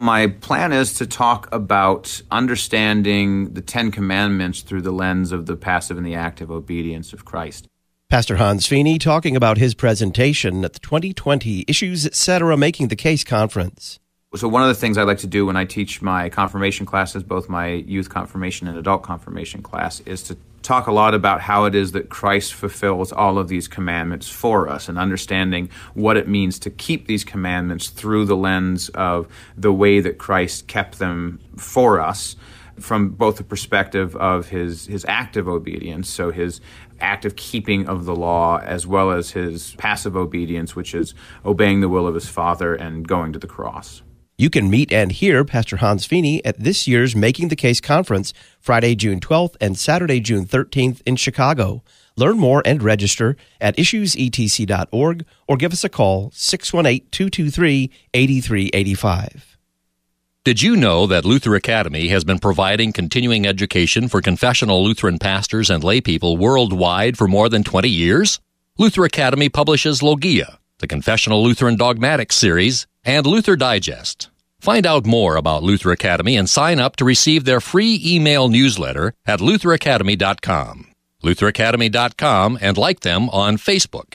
My plan is to talk about understanding the Ten Commandments through the lens of the passive and the active obedience of Christ. Pastor Hans Feeney talking about his presentation at the 2020 Issues Etc. Making the Case Conference. So one of the things I like to do when I teach my confirmation classes, both my youth confirmation and adult confirmation class, is to talk a lot about how it is that Christ fulfills all of these commandments for us and understanding what it means to keep these commandments through the lens of the way that Christ kept them for us from both the perspective of his active obedience, so his active keeping of the law, as well as his passive obedience, which is obeying the will of his Father and going to the cross. You can meet and hear Pastor Hans Feeney at this year's Making the Case Conference, Friday, June 12th and Saturday, June 13th in Chicago. Learn more and register at issuesetc.org or give us a call, 618-223-8385. Did you know that Luther Academy has been providing continuing education for confessional Lutheran pastors and laypeople worldwide for more than 20 years? Luther Academy publishes Logia, the Confessional Lutheran Dogmatics series, and Luther Digest. Find out more about Luther Academy and sign up to receive their free email newsletter at lutheracademy.com. lutheracademy.com, and like them on Facebook,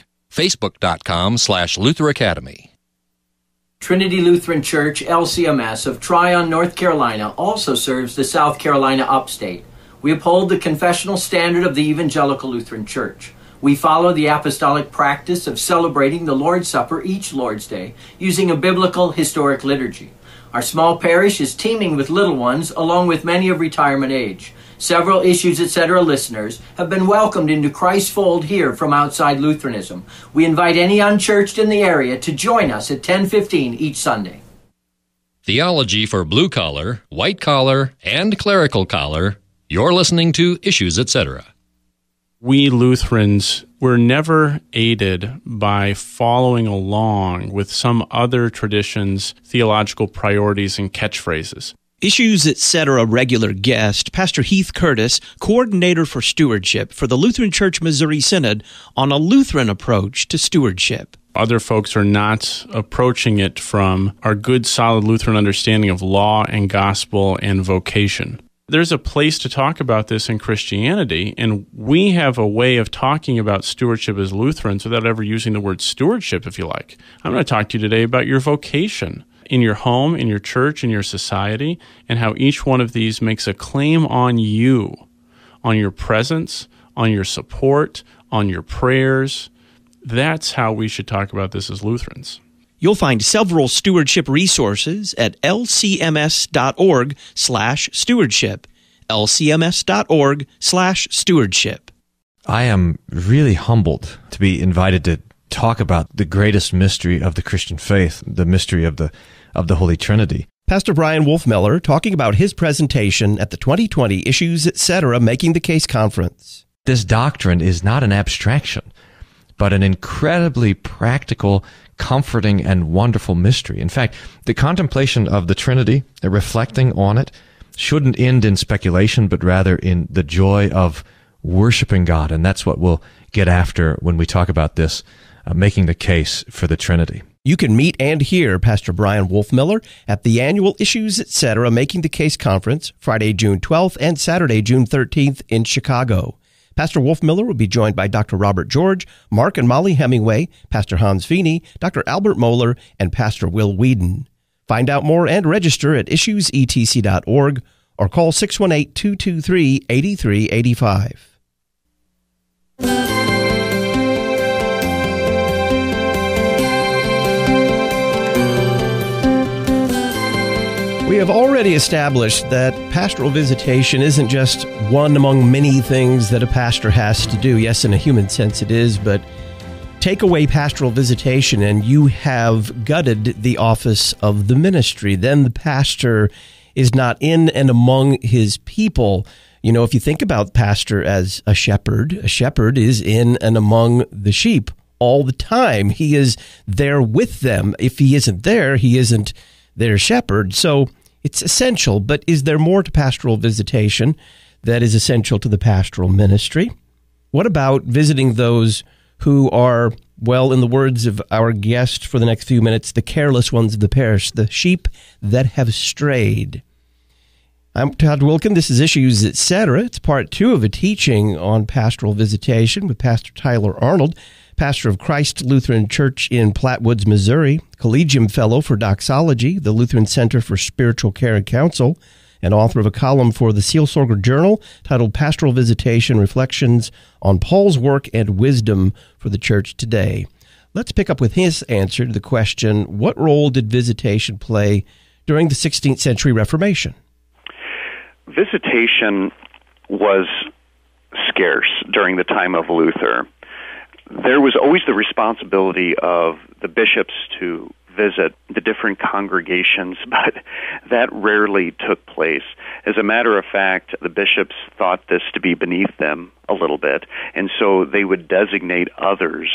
facebook.com/Luther Academy. Trinity Lutheran Church, LCMS, of Tryon, North Carolina, also serves the South Carolina upstate. We uphold the confessional standard of the Evangelical Lutheran Church. We follow the apostolic practice of celebrating the Lord's Supper each Lord's Day using a biblical historic liturgy. Our small parish is teeming with little ones, along with many of retirement age. Several Issues Etc. listeners have been welcomed into Christ's fold here from outside Lutheranism. We invite any unchurched in the area to join us at 10:15 each Sunday. Theology for blue collar, white collar, and clerical collar. You're listening to Issues Etc. We Lutherans were never aided by following along with some other tradition's theological priorities and catchphrases. Issues Etc. regular guest, Pastor Heath Curtis, coordinator for stewardship for the Lutheran Church Missouri Synod, on a Lutheran approach to stewardship. Other folks are not approaching it from our good, solid Lutheran understanding of law and gospel and vocation. There's a place to talk about this in Christianity, and we have a way of talking about stewardship as Lutherans without ever using the word stewardship, if you like. I'm going to talk to you today about your vocation in your home, in your church, in your society, and how each one of these makes a claim on you, on your presence, on your support, on your prayers. That's how we should talk about this as Lutherans. You'll find several stewardship resources at lcms.org/stewardship, lcms.org/stewardship. I am really humbled to be invited to talk about the greatest mystery of the Christian faith, the mystery of the Holy Trinity. Pastor Brian Wolfmiller talking about his presentation at the 2020 Issues Etc. Making the Case Conference. This doctrine is not an abstraction, but an incredibly practical, comforting, and wonderful mystery. In fact, the contemplation of the Trinity, reflecting on it, shouldn't end in speculation, but rather in the joy of worshiping God. And that's what we'll get after when we talk about this, making the case for the Trinity. You can meet and hear Pastor Brian Wolfmiller at the annual Issues Etc. Making the Case Conference, Friday, June 12th and Saturday, June 13th in Chicago. Pastor Wolfmiller will be joined by Dr. Robert George, Mark and Molly Hemingway, Pastor Hans Feeney, Dr. Albert Moeller, and Pastor Will Whedon. Find out more and register at issuesetc.org or call 618-223-8385. We have already established that pastoral visitation isn't just one among many things that a pastor has to do. Yes, in a human sense it is, but take away pastoral visitation and you have gutted the office of the ministry. Then the pastor is not in and among his people. You know, if you think about pastor as a shepherd is in and among the sheep all the time. He is there with them. If he isn't there, he isn't their shepherd. So it's essential, but is there more to pastoral visitation that is essential to the pastoral ministry? What about visiting those who are Well, in the words of our guest for the next few minutes, the careless ones of the parish, the sheep that have strayed. I'm Todd Wilken. This is Issues, Etc. It's part 2 of a teaching on pastoral visitation with Pastor Tyler Arnold, pastor of Christ Lutheran Church in Platte Woods, Missouri, Collegium Fellow for Doxology, the Lutheran Center for Spiritual Care and Counsel, and author of a column for the Seelsorger Journal titled Pastoral Visitation, Reflections on Paul's Work and Wisdom for the Church Today. Let's pick up with his answer to the question, what role did visitation play during the 16th century Reformation? Visitation was scarce during the time of Luther. There was always the responsibility of the bishops to visit the different congregations, but that rarely took place. As a matter of fact, the bishops thought this to be beneath them a little bit, and so they would designate others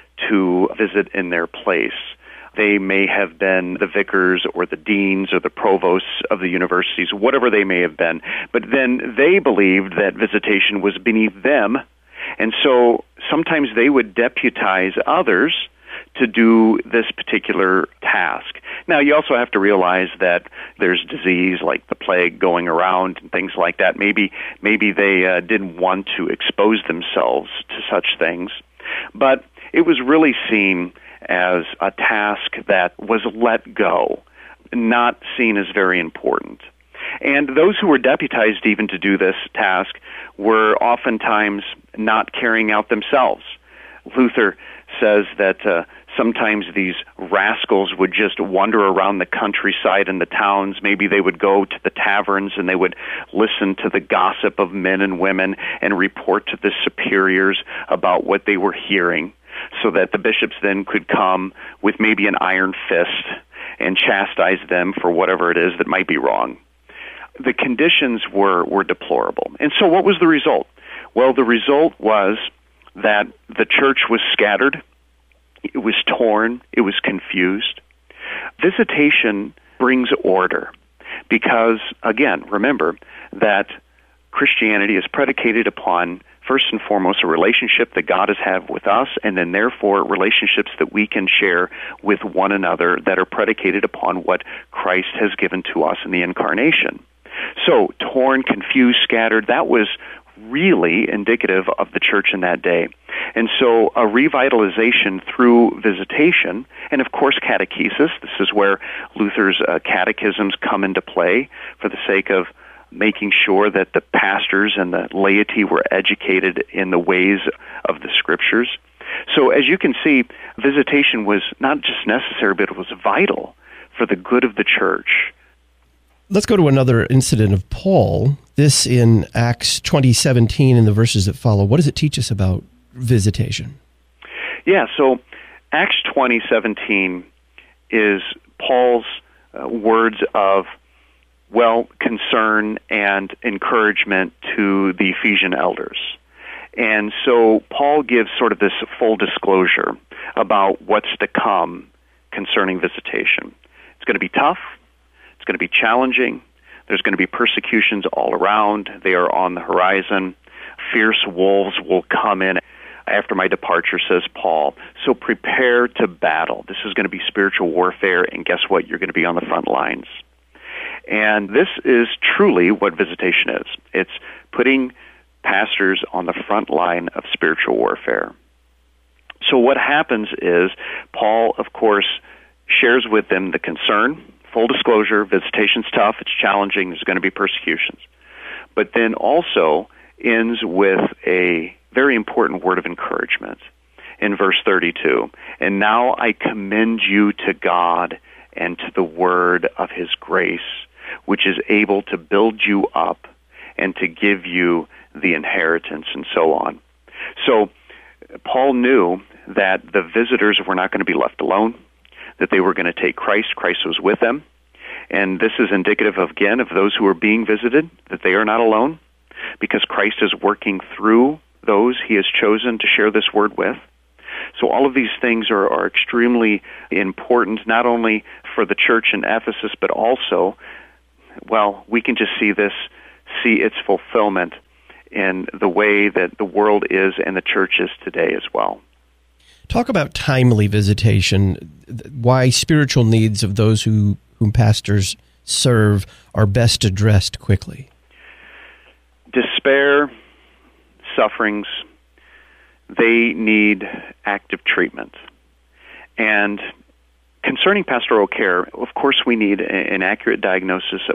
to visit in their place. They may have been the vicars or the deans or the provosts of the universities, whatever they may have been. But then they believed that visitation was beneath them, and so sometimes they would deputize others to do this particular task. Now, you also have to realize that there's disease like the plague going around and things like that. Maybe they didn't want to expose themselves to such things. But it was really seen as a task that was let go, not seen as very important. And those who were deputized even to do this task were oftentimes not carrying out themselves. Luther says that sometimes these rascals would just wander around the countryside and the towns. Maybe they would go to the taverns and they would listen to the gossip of men and women and report to the superiors about what they were hearing, so that the bishops then could come with maybe an iron fist and chastise them for whatever it is that might be wrong. The conditions were deplorable. And so what was the result? Well, the result was that the church was scattered, it was torn, it was confused. Visitation brings order because, again, remember that Christianity is predicated upon, first and foremost, a relationship that God has had with us, and then therefore relationships that we can share with one another that are predicated upon what Christ has given to us in the Incarnation. So, torn, confused, scattered, that was really indicative of the church in that day. And so a revitalization through visitation, and of course catechesis, this is where Luther's catechisms come into play for the sake of making sure that the pastors and the laity were educated in the ways of the Scriptures. So as you can see, visitation was not just necessary, but it was vital for the good of the church. Let's go to another incident of Paul. This in Acts 20:17 and the verses that follow. What does it teach us about visitation? Yeah, so Acts 20:17 is Paul's words of, concern and encouragement to the Ephesian elders. And so Paul gives sort of this full disclosure about what's to come concerning visitation. It's going to be tough. It's going to be challenging. There's going to be persecutions all around. They are on the horizon. Fierce wolves will come in after my departure, says Paul. So prepare to battle. This is going to be spiritual warfare, and guess what? You're going to be on the front lines. And this is truly what visitation is. It's putting pastors on the front line of spiritual warfare. So what happens is Paul, of course, shares with them the concern. Full disclosure, visitation's tough, it's challenging, there's going to be persecutions. But then also ends with a very important word of encouragement in verse 32. And now I commend you to God and to the word of his grace, which is able to build you up and to give you the inheritance, and so on. So Paul knew that the visitors were not going to be left alone, that they were going to take Christ. Christ was with them. And this is indicative, again, of those who are being visited, that they are not alone, because Christ is working through those he has chosen to share this word with. So all of these things are extremely important, not only for the church in Ephesus, but also, we can just see its fulfillment in the way that the world is and the church is today as well. Talk about timely visitation, why spiritual needs of those whom pastors serve are best addressed quickly. Despair, sufferings, they need active treatment. And concerning pastoral care, of course, we need an accurate diagnosis